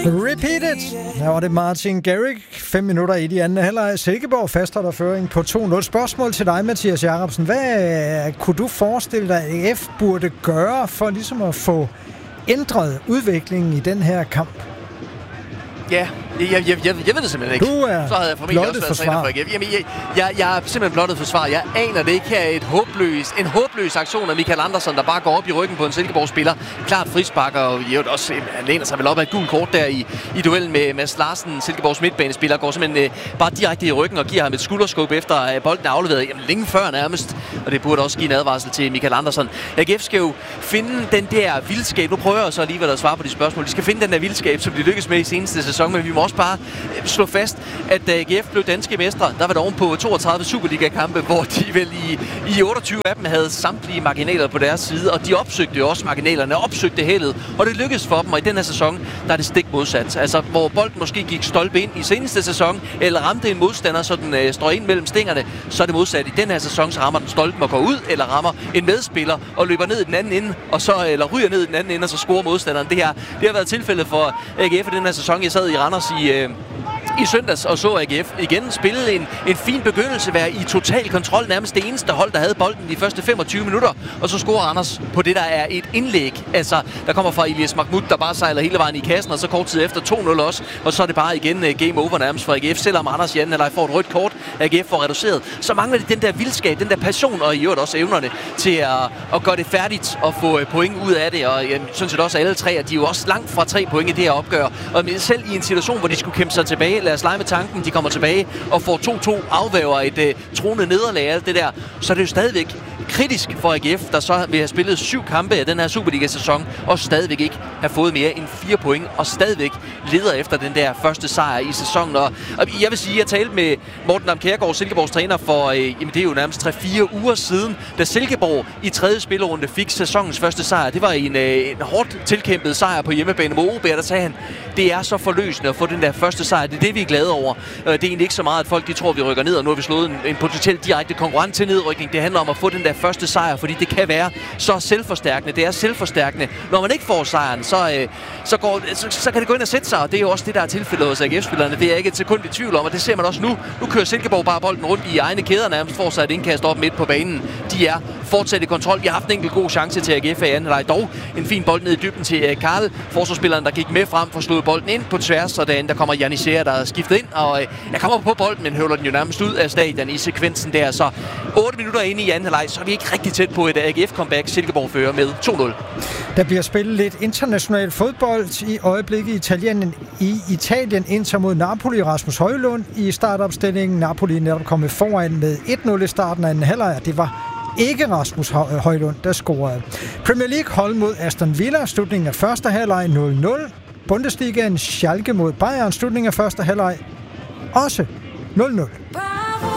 Repeat it! Her var det Martin Garrix. 5 minutter i de anden halvleg. Silkeborg fastholder føring på 2-0. Spørgsmål til dig, Mathias Jacobsen. Hvad kunne du forestille dig, at AGF burde gøre for ligesom at få ændret udviklingen i den her kamp? Ja, jeg ved det simpelthen ikke. Du er så havde jeg formentlig også været træner for AGF. Jamen, jeg er simpelthen blottet for svar. Jeg aner det ikke her. En håbløs aktion af Michael Andersen, der bare går op i ryggen på en Silkeborg-spiller. Klart frispark, og også han læner sig vel op af et gult kort der i duellen med Mads Larsen. Silkeborgs midtbanespiller går simpelthen bare direkte i ryggen og giver ham et skulderskub efter at bolden er afleveret. Jamen, længe før nærmest. Og det burde også give en advarsel til Michael Andersen. AGF skal jo finde den der vildskab. Nu prøver jeg så alligevel at svare på de spørgsmål. De skal finde den der vildskab, som de lykkes med i seneste sæson, men vi må også bare slå fast, at da AGF blev danske mestre, der var det oven på 32 Superliga-kampe, hvor de vel i 28 af dem havde samtlige marginaler på deres side, og de opsøgte jo også marginalerne, opsøgte heldet, og det lykkedes for dem, og i den her sæson, der er det stik modsat. Altså, hvor bolden måske gik stolpe ind i seneste sæson, eller ramte en modstander, så den står ind mellem stængerne, så er det modsat. I den her sæson, så rammer den stolpen og går ud, eller rammer en medspiller og løber ned i den anden ende, eller ryger ned i den anden ende, og så scorer modstanderen. Det har været tilfældet for AGF i den her sæson. Jeg sad i Randers i søndags og så AGF igen spille en fin begyndelse, være i total kontrol, nærmest det eneste hold, der havde bolden de første 25 minutter, og så scorer Randers på det, der er et indlæg, altså der kommer fra Elias Mahmoud, der bare sejler hele vejen i kassen, og så kort tid efter 2-0 også, og så er det bare igen game over nærmest for AGF, selvom Anders Jan eller får et rødt kort, AGF får reduceret, så mangler de den der vildskab, den der passion, og i øvrigt også evnerne til at gøre det færdigt og få point ud af det, og jeg synes også, at alle tre, at de er jo også langt fra 3 point i det her opgør, og selv i en situation, hvor de skulle kæmpe sig tilbage, lad os lege med tanken, de kommer tilbage og får 2-2, afvæver et troende nederlag af alt det der, så er det jo stadigvæk kritisk for AGF, der så vil have spillet 7 kampe af den her Superliga-sæson, og stadigvæk ikke have fået mere end 4 point, og stadigvæk leder efter den der første sejr i sæsonen. Og jeg vil sige, at jeg talte med Morten Dam Kjærgaard, Silkeborgs træner, for det er jo nærmest 3-4 uger siden, da Silkeborg i 3. spillerunde fik sæsonens første sejr. Det var en hårdt tilkæmpet sejr på hjemmebane mod OB, der sagde han, det er så forløsende at få den der første sejr. Det er det, vi er glade over. Det er egentlig ikke så meget, at folk de tror, vi rykker ned, og nu har vi slået en potentielt direkte konkurrent til nedrykning. Det handler om at få den der første sejr, fordi det kan være så selvforstærkende. Det er selvforstærkende. Når man ikke får sejren, så kan det gå ind og sætte sig, og det er jo også det, der er tilfældet hos AGF-spillerne. Det er jeg ikke et sekund i tvivl om, og det ser man også nu. Nu kører Silkeborg bare bolden rundt i egne kæder, nærmest får sig et indkast op midt på banen. De er fortsat i kontrol. Vi har haft en enkelt god chance til AGF i anden halvleg. Dog en fin bold ned i dybden til Karl, forsvarsspilleren, der gik med frem for slået bolden ind på tværs, og der kommer Janissere, der er skiftet ind, og jeg kommer på bolden, men høvler den jo nærmest ud af stadion i sekvensen der. Så 8 minutter inde i anden halvleg, så er vi ikke rigtig tæt på et AGF-comeback. Silkeborg fører med 2-0. Der bliver spillet lidt international fodbold i øjeblikket i Italien Inter mod Napoli. Rasmus Højlund i startopstillingen. Napoli netop kommet foran med 1-0 i starten af anden halvleg. Det var ikke Rasmus Højlund, der scorede. Premier League hold mod Aston Villa, slutningen af første halvleg 0-0. Bundesligaen Schalke mod Bayern, slutningen af første halvleg også 0-0.